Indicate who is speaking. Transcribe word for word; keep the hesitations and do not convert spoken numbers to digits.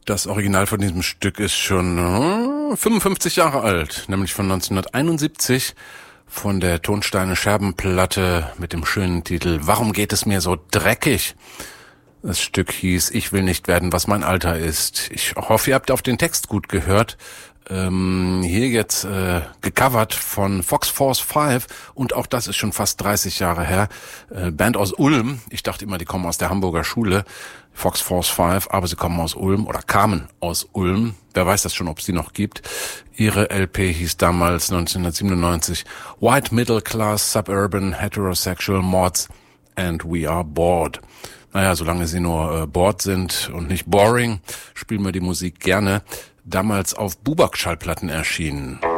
Speaker 1: Das Original von diesem Stück ist schon äh, fünfundfünfzig Jahre alt, nämlich von neunzehnhunderteinundsiebzig, von der Tonsteine Scherbenplatte mit dem schönen Titel Warum geht es mir so dreckig? Das Stück hieß Ich will nicht werden, was mein Alter ist. Ich hoffe, ihr habt auf den Text gut gehört. Ähm, hier jetzt äh, gecovert von Fox Force Five, und auch das ist schon fast dreißig Jahre her. Äh, Band aus Ulm. Ich dachte immer, die kommen aus der Hamburger Schule. Fox Force Five, aber sie kommen aus Ulm oder kamen aus Ulm. Wer weiß das schon, ob es die noch gibt. Ihre L P hieß damals neunzehnhundertsiebenundneunzig White Middle Class Suburban Heterosexual Mods and We Are Bored. Naja, solange sie nur äh, bored sind und nicht boring, spielen wir die Musik gerne. Damals auf Bubak-Schallplatten erschienen.